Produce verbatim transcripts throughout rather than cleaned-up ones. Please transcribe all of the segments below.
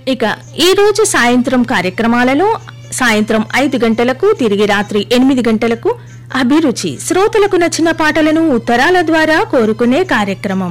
ఇక ఈ రోజు సాయంత్రం కార్యక్రమాలలో సాయంత్రం ఐదు గంటలకు తిరిగి రాత్రి ఎనిమిది గంటలకు అభిరుచి శ్రోతలకు నచ్చిన పాటలను ఉత్తరాల ద్వారా కోరుకునే కార్యక్రమం.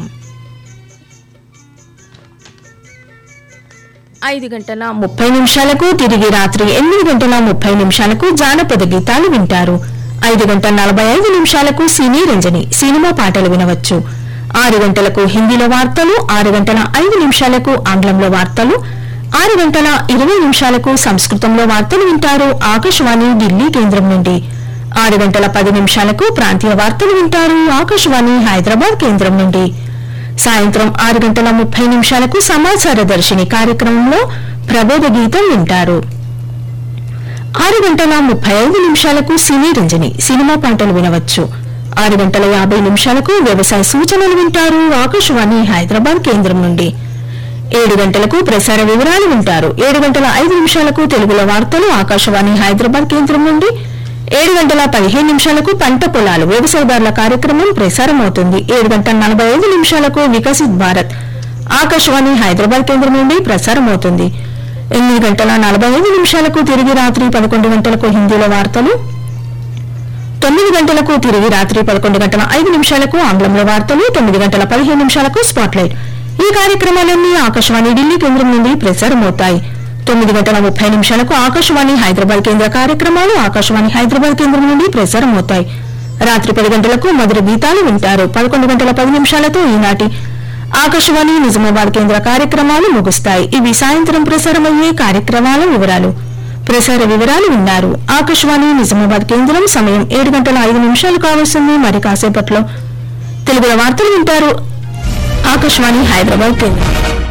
ఐదు గంటల ముప్పై నిమిషాలకు తిరిగి రాత్రి ఎనిమిది గంటల ముప్పై నిమిషాలకు జానపద గీతాలు వింటారు. ఐదు గంటల నలభై ఐదు నిమిషాలకు సినీ రంజని సినిమా పాటలు వినవచ్చు. ఆరు గంటలకు హిందీలో వార్తలు, ఆరు గంటల ఐదు నిమిషాలకు ఆంగ్లంలో వార్తలు, ఆరు గంటల ఇరవై నిమిషాలకు సంస్కృతంలో వార్తలు వింటారు ఆకాశవాణి ఢిల్లీ కేంద్రం నుండి. ఆరు గంటల పది నిమిషాలకు ప్రాంతీయ వార్తలు వింటారు ఆకాశవాణి హైదరాబాద్ కేంద్రం నుండి. సాయంత్రం ఆరు గంటల ముప్పై నిమిషాలకు సమాచార దర్శిని కార్యక్రమంలో ప్రబోధ గీతం వింటారు. ఆరు గంటల ముప్పై ఐదు నిమిషాలకు సినీ రంజని సినిమా పాటలు వినవచ్చు. ఆరు గంటల యాభై నిమిషాలకు వ్యవసాయ సూచనలు వింటారు ఆకాశవాణి హైదరాబాద్ కేంద్రం నుండి. ఏడు గంటలకు ప్రసార వివరాలు వింటారు. ఏడు గంటల ఐదు నిమిషాలకు తెలుగులో వార్తలు ఆకాశవాణి హైదరాబాద్ కేంద్రం నుండి. ఏడు గంటల పదిహేను నిమిషాలకు పంట పొలాలు వ్యవసాయదారుల కార్యక్రమం ప్రసారం అవుతుంది. ఏడు గంటల నలభై ఐదు నిమిషాలకు వికసిత్ భారత్ ఆకాశవాణి హైదరాబాద్ కేంద్రం నుండి ప్రసారం అవుతుంది. ఎనిమిది గంటల నలభై ఐదు నిమిషాలకు తిరిగి రాత్రి పదకొండు గంటలకు హిందీలో వార్తలు, తొమ్మిది గంటలకు తిరిగి రాత్రి పదకొండు గంటల ఐదు నిమిషాలకు ఆంగ్లంలో వార్తలు, తొమ్మిది గంటల పదిహేను నిమిషాలకు స్పాట్లైట్. ఈ కార్యక్రమాలన్నీ ఆకాశవాణి ఢిల్లీ కేంద్రం నుండి ప్రసారం అవుతాయి. తొమ్మిది గంటల ముప్పై నిమిషాలకు ఆకాశవాణి హైదరాబాద్ కేంద్ర కార్యక్రమాలు ఆకాశవాణి హైదరాబాద్ కేంద్రం నుండి ప్రసారం అవుతాయి. రాత్రి పది గంటలకు మధుర గీతాలు వింటారు. పదకొండు గంటల పది నిమిషాలతో ఈనాటి ఆకాశవాణి నిజామాబాద్ కేంద్ర కార్యక్రమాలు ముగుస్తాయి. ఇవి సాయంత్రం ప్రసారమయ్యే కార్యక్రమాల వివరాలు. ప్రసార వివరాలు విన్నారు. ఆకాశవాణి నిజామాబాద్ కేంద్రం సమయం ఏడు గంటల ఐదు నిమిషాలు కావస్తుంది. మరి కాసేపట్లో తెలుగులో వార్తలు వింటారు ఆకాశవాణి హైదరాబాద్ కేంద్రం.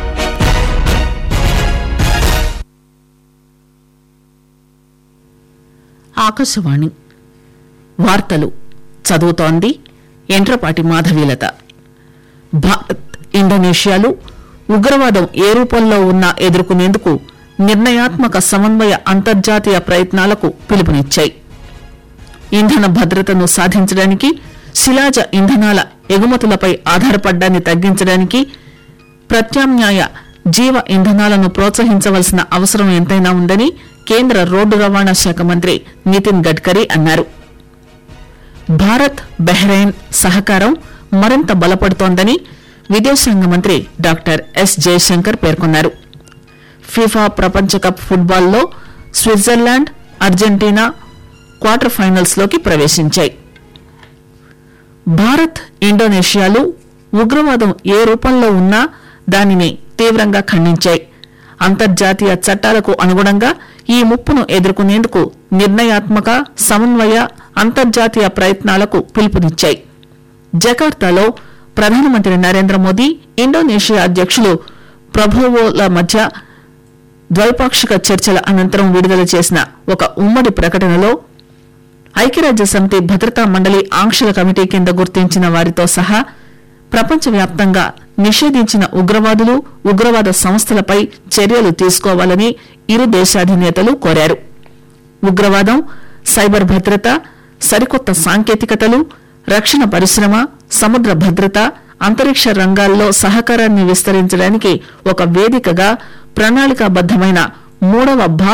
ఆకాశవాణి వార్తలు చదువుతోంది ఎంట్రపాటి మాధవీలత. భారత్ ఇండోనేషియాలు ఉగ్రవాదం ఏ రూపంలో ఉన్నా ఎదుర్కొనేందుకు నిర్ణయాత్మక సమన్వయ అంతర్జాతీయ ప్రయత్నాలకు పిలుపునిచ్చాయి. ఇంధన భద్రతను సాధించడానికి, శిలాజ ఇంధనాల ఎగుమతులపై ఆధారపడ్డాన్ని తగ్గించడానికి ప్రత్యామ్నాయ జీవ ఇంధనాలను ప్రోత్సహించవలసిన అవసరం ఎంతైనా ఉందని కేంద్ర రోడ్డు రవాణా శాఖ మంత్రి నితిన్ గడ్కరీ అన్నారు. భారత్ బహ్రెయిన్ సహకారం మరింత బలపడుతోందని విదేశాంగ మంత్రి డాక్టర్ ఎస్ జయశంకర్ పేర్కొన్నారు. ఫిఫా ప్రపంచ cup ఫుట్బాల్లో Switzerland, Argentina quarter finals లోకి ప్రవేశించాయి. భారత్ ఇండోనేషియాలు ఉగ్రవాదం ఏ రూపంలో ఉన్నా దానిని తీవ్రంగా ఖండించాయి. అంతర్జాతీయ చట్టాలకు అనుగుణంగా ఈ ముప్పును ఎదుర్కొనేందుకు నిర్ణయాత్మక సమన్వయ అంతర్జాతీయ ప్రయత్నాలకు పిలుపునిచ్చాయి. జకార్తాలో ప్రధానమంత్రి నరేంద్ర మోదీ, ఇండోనేషియా అధ్యక్షులు ప్రభోవోల మధ్య ద్వైపాక్షిక చర్చల అనంతరం విడుదల చేసిన ఒక ఉమ్మడి ప్రకటనలో ఐక్యరాజ్య సమితి భద్రతా మండలి ఆంక్షల కమిటీ కింద గుర్తించిన వారితో సహా ప్రపంచవ్యాప్తంగా నిషేధించిన ఉగ్రవాదులు, ఉగ్రవాద సంస్థలపై చర్యలు తీసుకోవాలని ఇరు దేశాధినేతలు కోరారు. ఉగ్రవాదం, సైబర్ భద్రత, సరికొత్త సాంకేతికతలు, రక్షణ పరిశ్రమ, సముద్ర భద్రత, అంతరిక్ష రంగాల్లో సహకారాన్ని విస్తరించడానికి ఒక వేదికగా ప్రణాళికాబద్దమైన మూడవ